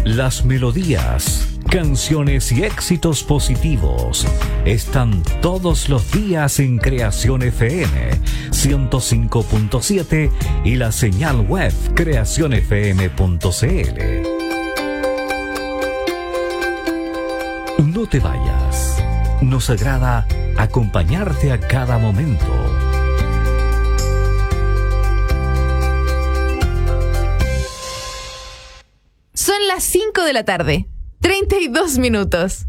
Las melodías, canciones y éxitos positivos están todos los días en Creación FM 105.7 y la señal web creacionfm.cl. No te vayas. Nos agrada acompañarte a cada momento. Son las 5 de la tarde, 32 minutos.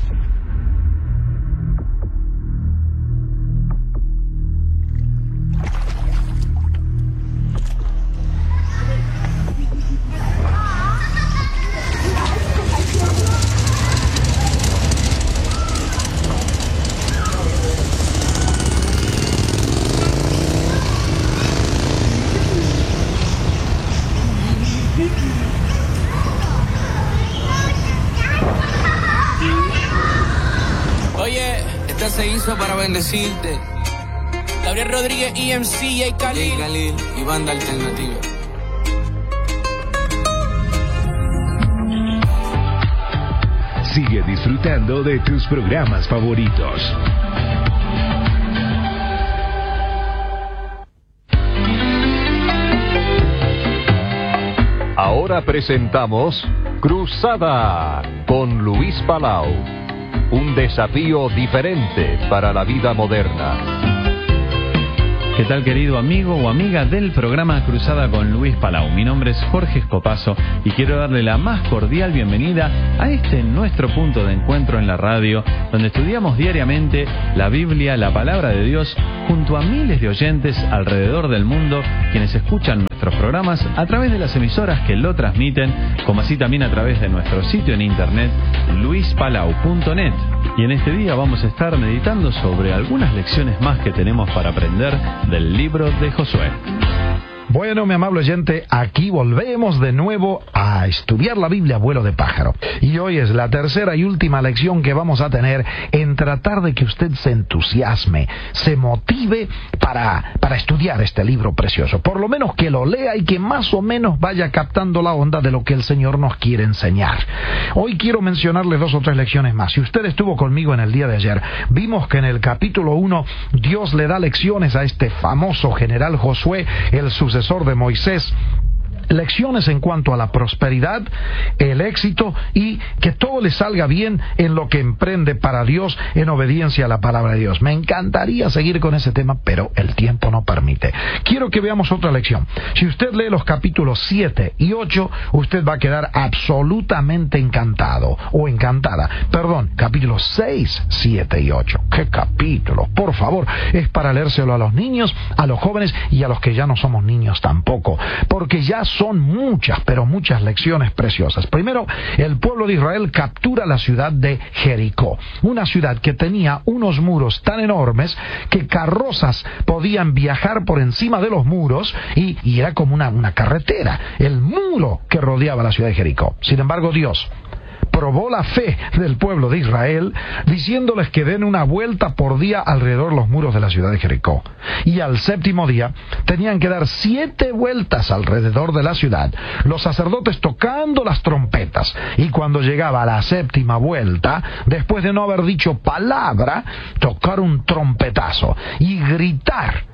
Se hizo para bendecirte. Gabriel Rodríguez, EMC, Jay Khalil y Banda Alternativa. Sigue disfrutando de tus programas favoritos. Ahora presentamos Cruzada con Luis Palau. Un desafío diferente para la vida moderna. ¿Qué tal, querido amigo o amiga del programa Cruzada con Luis Palau? Mi nombre es Jorge Escopazo y quiero darle la más cordial bienvenida a este nuestro punto de encuentro en la radio, donde estudiamos diariamente la Biblia, la palabra de Dios, junto a miles de oyentes alrededor del mundo, quienes escuchan nuestros programas a través de las emisoras que lo transmiten, como así también a través de nuestro sitio en internet, luispalau.net. Y en este día vamos a estar meditando sobre algunas lecciones más que tenemos para aprender del libro de Josué. Bueno, mi amable oyente, aquí volvemos de nuevo a estudiar la Biblia a vuelo de pájaro. Y hoy es la tercera y última lección que vamos a tener en tratar de que usted se entusiasme, se motive para estudiar este libro precioso. Por lo menos que lo lea y que más o menos vaya captando la onda de lo que el Señor nos quiere enseñar. Hoy quiero mencionarles 2 o 3 lecciones más. Si usted estuvo conmigo en el día de ayer, vimos que en el capítulo 1 Dios le da lecciones a este famoso general Josué, el sucesor de Moisés. Lecciones en cuanto a la prosperidad, el éxito y que todo le salga bien en lo que emprende para Dios en obediencia a la palabra de Dios. Me encantaría seguir con ese tema, pero el tiempo no permite. Quiero que veamos otra lección. Si usted lee los capítulos 7 y 8, usted va a quedar absolutamente encantado o encantada. Perdón, capítulos 6, 7 y 8. ¡Qué capítulos! Por favor, es para leérselo a los niños, a los jóvenes y a los que ya no somos niños tampoco, porque ya son muchas, pero muchas lecciones preciosas. Primero, el pueblo de Israel captura la ciudad de Jericó, una ciudad que tenía unos muros tan enormes que carrozas podían viajar por encima de los muros y era como una carretera, el muro que rodeaba la ciudad de Jericó. Sin embargo, Dios probó la fe del pueblo de Israel, diciéndoles que den una vuelta por día alrededor de los muros de la ciudad de Jericó. Y al 7º día tenían que dar 7 vueltas alrededor de la ciudad, los sacerdotes tocando las trompetas. Y cuando llegaba a la 7ª vuelta, después de no haber dicho palabra, tocar un trompetazo y gritar.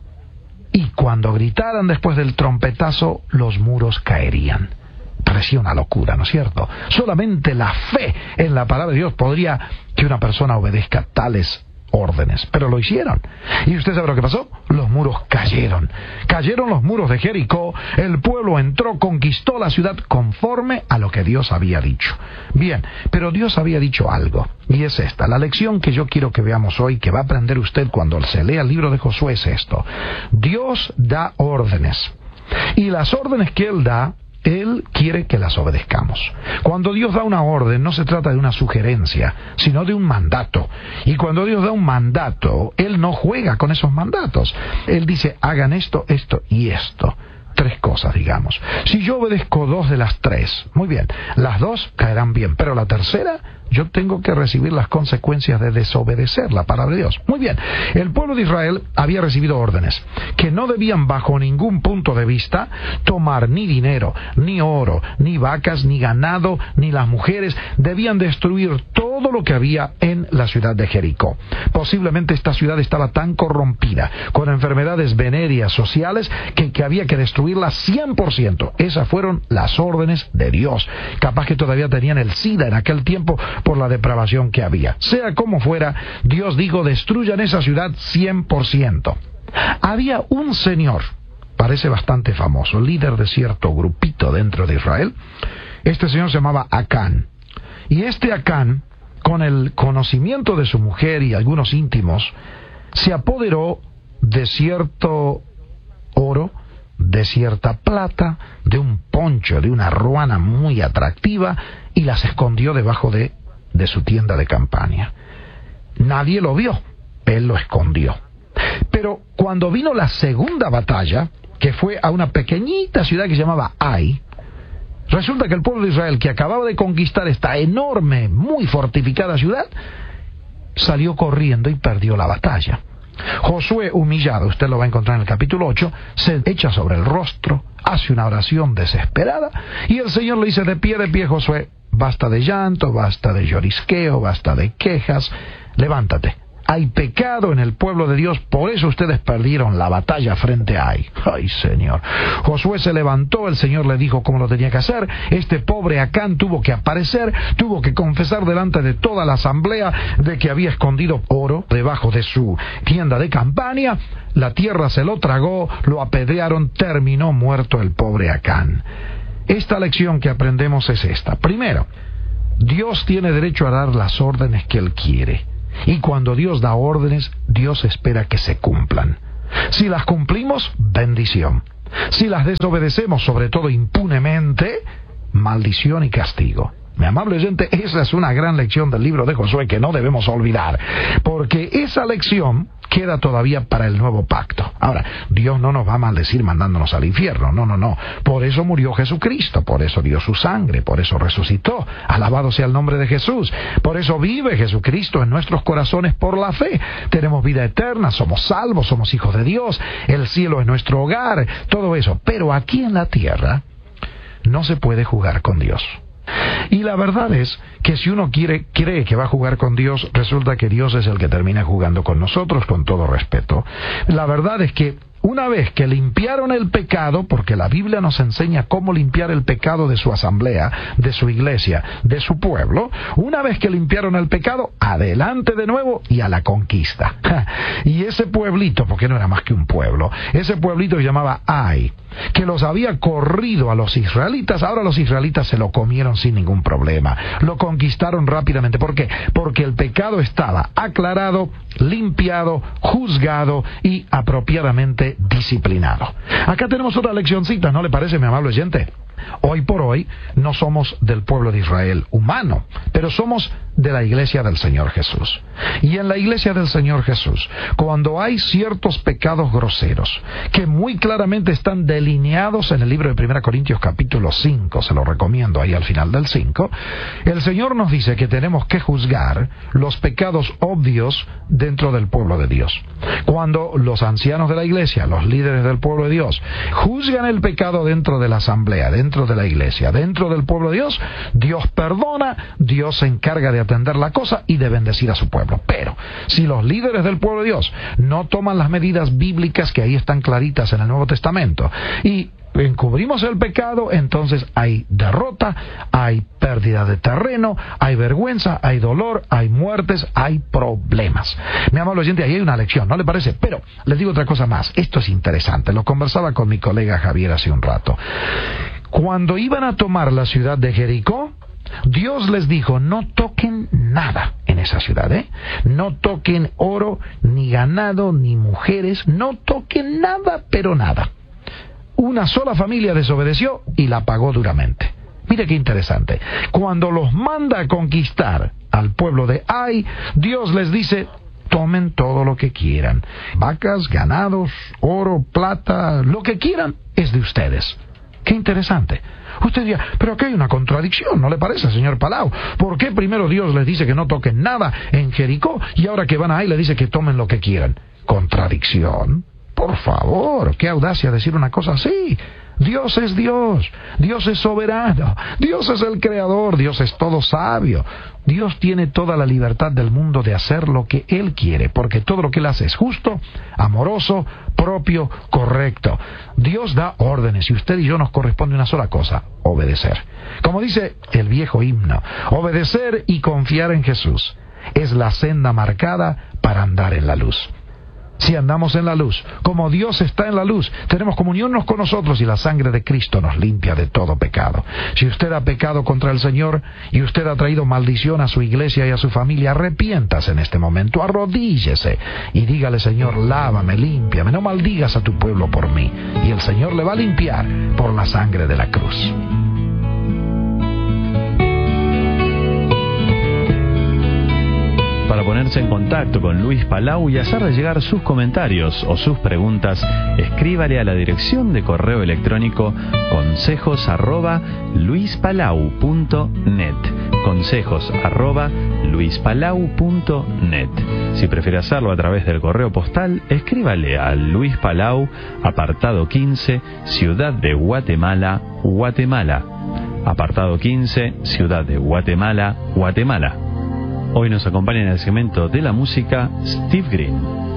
Y cuando gritaran después del trompetazo, los muros caerían. Parecía una locura, ¿no es cierto? Solamente la fe en la palabra de Dios podría que una persona obedezca tales órdenes, pero lo hicieron. ¿Y usted sabe lo que pasó? Los muros cayeron. Cayeron los muros de Jericó, el pueblo entró, conquistó la ciudad conforme a lo que Dios había dicho. Bien, pero Dios había dicho algo, y es esta. La lección que yo quiero que veamos hoy, que va a aprender usted cuando se lea el libro de Josué, es esto. Dios da órdenes, y las órdenes que Él da, Él quiere que las obedezcamos. Cuando Dios da una orden, no se trata de una sugerencia, sino de un mandato. Y cuando Dios da un mandato, Él no juega con esos mandatos. Él dice, hagan esto, esto y esto. tres cosas, digamos. Si yo obedezco 2 de las 3, muy bien, las 2 caerán bien, pero la tercera, yo tengo que recibir las consecuencias de desobedecer la palabra de Dios. Muy bien, el pueblo de Israel había recibido órdenes que no debían bajo ningún punto de vista tomar ni dinero, ni oro, ni vacas, ni ganado, ni las mujeres. Debían destruir todo lo que había en la ciudad de Jericó. Posiblemente esta ciudad estaba tan corrompida, con enfermedades venéreas sociales, que había que destruirla 100%. Esas fueron las órdenes de Dios. Capaz que todavía tenían el SIDA en aquel tiempo por la depravación que había. Sea como fuera, Dios dijo, destruyan esa ciudad 100%. Había un señor, parece bastante famoso, líder de cierto grupito dentro de Israel. Este señor se llamaba Acán. Y este Acán, con el conocimiento de su mujer y algunos íntimos, se apoderó de cierto oro, de cierta plata, de un poncho, de una ruana muy atractiva, y las escondió debajo de su tienda de campaña. Nadie lo vio, él lo escondió. Pero cuando vino la segunda batalla, que fue a una pequeñita ciudad que se llamaba Ai, resulta que el pueblo de Israel, que acababa de conquistar esta enorme, muy fortificada ciudad, salió corriendo y perdió la batalla. Josué, humillado, usted lo va a encontrar en el capítulo 8, se echa sobre el rostro, hace una oración desesperada, y el Señor le dice, de pie, Josué, basta de llanto, basta de llorisqueo, basta de quejas, levántate. Hay pecado en el pueblo de Dios, por eso ustedes perdieron la batalla frente a Ai. Ay, Señor. Josué se levantó, el Señor le dijo cómo lo tenía que hacer. Este pobre Acán tuvo que aparecer, tuvo que confesar delante de toda la asamblea de que había escondido oro debajo de su tienda de campaña. La tierra se lo tragó, lo apedrearon, terminó muerto el pobre Acán. Esta lección que aprendemos es esta. Primero, Dios tiene derecho a dar las órdenes que Él quiere. Y cuando Dios da órdenes, Dios espera que se cumplan. Si las cumplimos, bendición. Si las desobedecemos, sobre todo impunemente, maldición y castigo. Mi amable oyente, esa es una gran lección del libro de Josué que no debemos olvidar, porque esa lección queda todavía para el nuevo pacto. Ahora, Dios no nos va a maldecir mandándonos al infierno, no. Por eso murió Jesucristo, por eso dio su sangre, por eso resucitó. Alabado sea el nombre de Jesús. Por eso vive Jesucristo en nuestros corazones por la fe. Tenemos vida eterna, somos salvos, somos hijos de Dios, el cielo es nuestro hogar, todo eso. Pero aquí en la tierra no se puede jugar con Dios. Y la verdad es que si uno cree que va a jugar con Dios, resulta que Dios es el que termina jugando con nosotros, con todo respeto. La verdad es que una vez que limpiaron el pecado, porque la Biblia nos enseña cómo limpiar el pecado de su asamblea, de su iglesia, de su pueblo, una vez que limpiaron el pecado, adelante de nuevo y a la conquista. Y ese pueblito, porque no era más que un pueblo, ese pueblito se llamaba Ai, que los había corrido a los israelitas, ahora los israelitas se lo comieron sin ningún problema, lo conquistaron rápidamente. ¿Por qué? Porque el pecado estaba aclarado, limpiado, juzgado y apropiadamente disciplinado. Acá tenemos otra leccioncita, ¿no le parece, mi amable oyente? Hoy por hoy no somos del pueblo de Israel humano, pero somos de la iglesia del Señor Jesús. Y en la iglesia del Señor Jesús, cuando hay ciertos pecados groseros que muy claramente están delineados en el libro de 1 Corintios capítulo 5, se lo recomiendo ahí al final del 5, el Señor nos dice que tenemos que juzgar los pecados obvios dentro del pueblo de Dios. Cuando los ancianos de la iglesia, los líderes del pueblo de Dios, juzgan el pecado dentro de la asamblea, dentro de la iglesia, dentro del pueblo de Dios, Dios perdona, Dios se encarga de atender la cosa y de bendecir a su pueblo. Pero si los líderes del pueblo de Dios no toman las medidas bíblicas que ahí están claritas en el Nuevo Testamento y encubrimos el pecado, entonces hay derrota, hay pérdida de terreno, hay vergüenza, hay dolor, hay muertes, hay problemas. Mi amable oyente, ahí hay una lección, ¿no le parece? Pero les digo otra cosa más, esto es interesante, lo conversaba con mi colega Javier hace un rato. Cuando iban a tomar la ciudad de Jericó, Dios les dijo, no toquen nada en esa ciudad, no toquen oro, ni ganado, ni mujeres, no toquen nada, pero nada. Una sola familia desobedeció y la pagó duramente. Mire qué interesante. Cuando los manda a conquistar al pueblo de Ai, Dios les dice, tomen todo lo que quieran. Vacas, ganados, oro, plata, lo que quieran es de ustedes. Qué interesante. Usted dirá, pero aquí hay una contradicción, ¿no le parece, señor Palau? ¿Por qué primero Dios les dice que no toquen nada en Jericó y ahora que van ahí les dice que tomen lo que quieran? ¿Contradicción? Por favor, qué audacia decir una cosa así. Dios es Dios, Dios es soberano, Dios es el creador, Dios es todo sabio. Dios tiene toda la libertad del mundo de hacer lo que Él quiere, porque todo lo que Él hace es justo, amoroso, propio, correcto. Dios da órdenes y usted y yo nos corresponde una sola cosa: obedecer. Como dice el viejo himno, obedecer y confiar en Jesús es la senda marcada para andar en la luz. Si andamos en la luz, como Dios está en la luz, tenemos comunión unos con nosotros y la sangre de Cristo nos limpia de todo pecado. Si usted ha pecado contra el Señor y usted ha traído maldición a su iglesia y a su familia, arrepiéntase en este momento, arrodíllese y dígale: Señor, lávame, límpiame, no maldigas a tu pueblo por mí. Y el Señor le va a limpiar por la sangre de la cruz. Para ponerse en contacto con Luis Palau y hacerle llegar sus comentarios o sus preguntas, escríbale a la dirección de correo electrónico consejos@luispalau.net. consejos@luispalau.net. Si prefiere hacerlo a través del correo postal, escríbale a Luis Palau, apartado 15, Ciudad de Guatemala, Guatemala. Apartado 15, Ciudad de Guatemala, Guatemala. Hoy nos acompaña en el segmento de la música Steve Green.